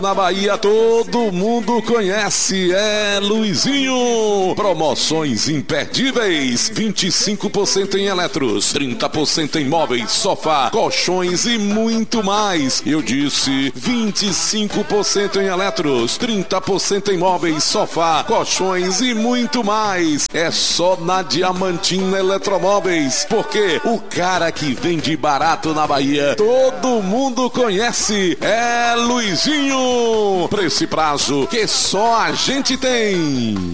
Na Bahia todo mundo conhece, é Luizinho. Promoções imperdíveis, 25% em eletros, 30% em móveis, sofá, colchões e muito mais. Eu disse 25% em eletros, 30% em móveis, sofá, colchões e muito mais. É só na Diamantina Eletromóveis, porque o cara que vende barato na Bahia todo mundo conhece, é Luizinho. Pra esse prazo que só a gente tem.